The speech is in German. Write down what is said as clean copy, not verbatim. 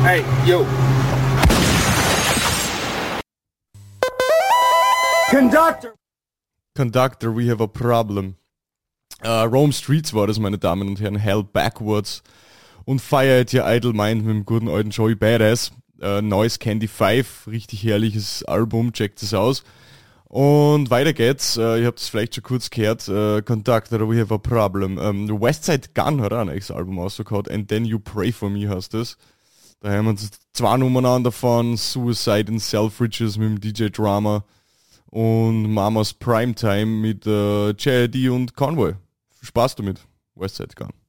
Hey, yo. Conductor, we have a problem. Rome Streets war das, meine Damen und Herren. Hell Backwards. Und Fire at Your Idle Mind mit dem guten alten Joey Badass. Neues Candy 5, richtig herrliches Album, checkt es aus. Und weiter geht's, ihr habt es vielleicht schon kurz gehört, Conductor, we have a problem. Westside Gun hat auch ein neues Album rausgehauen, And Then You Pray For Me heißt das. Da haben wir uns 2 Nummern an davon, Suicide and Selfridges mit dem DJ Drama und Mamas Primetime mit JID und Convoy. Viel Spaß damit, Westside Gun.